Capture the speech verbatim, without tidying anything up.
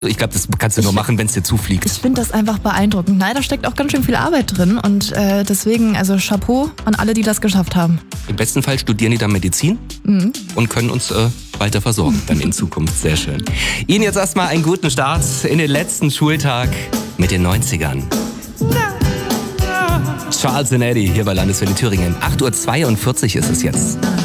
Ich glaube, das kannst du nur machen, wenn es dir zufliegt. Ich finde das einfach beeindruckend. Nein, da steckt auch ganz schön viel Arbeit drin und äh, deswegen, also Chapeau an alle, die das geschafft haben. Im besten Fall studieren die dann Medizin mhm. und können uns äh, weiter versorgen, dann in Zukunft. Sehr schön. Ihnen jetzt erstmal einen guten Start in den letzten Schultag mit den neunzigern. Charles and Eddie hier bei Landeswelle Thüringen. acht Uhr zweiundvierzig ist es jetzt.